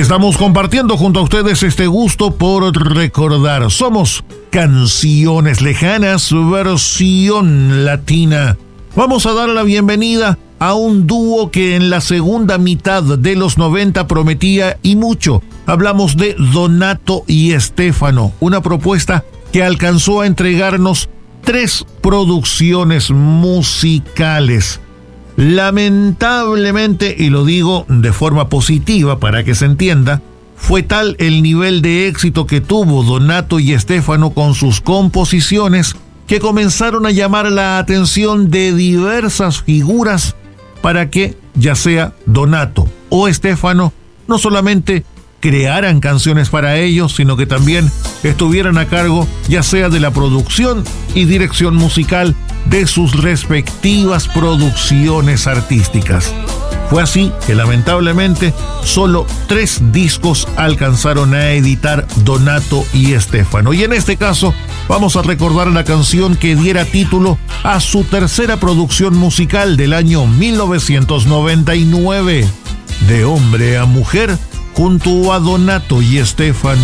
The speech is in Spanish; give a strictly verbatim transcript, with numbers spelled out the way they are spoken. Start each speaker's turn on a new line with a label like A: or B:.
A: Estamos compartiendo junto a ustedes este gusto por recordar. Somos Canciones Lejanas, versión latina. Vamos a dar la bienvenida a un dúo que en la segunda mitad de los noventa prometía y mucho. Hablamos de Donato y Stefano, una propuesta que alcanzó a entregarnos tres producciones musicales. Lamentablemente, y lo digo de forma positiva para que se entienda, fue tal el nivel de éxito que tuvo Donato y Stefano con sus composiciones que comenzaron a llamar la atención de diversas figuras para que, ya sea Donato o Stefano, no solamente crearan canciones para ellos, sino que también estuvieran a cargo ya sea de la producción y dirección musical de sus respectivas producciones artísticas. Fue así que lamentablemente solo tres discos alcanzaron a editar Donato y Stefano. Y en este caso vamos a recordar la canción que diera título a su tercera producción musical del año mil novecientos noventa y nueve, De Hombre a Mujer, junto a Donato y Stefano.